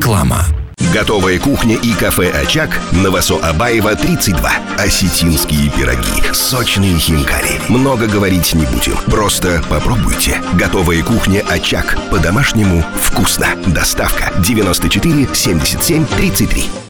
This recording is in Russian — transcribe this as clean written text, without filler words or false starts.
Реклама. Готовая кухня и кафе «Очаг» на Васо-Абаева, 32. Осетинские пироги, сочные хинкали. Много говорить не будем, просто попробуйте. Готовая кухня «Очаг». По-домашнему вкусно. Доставка 94 77 33.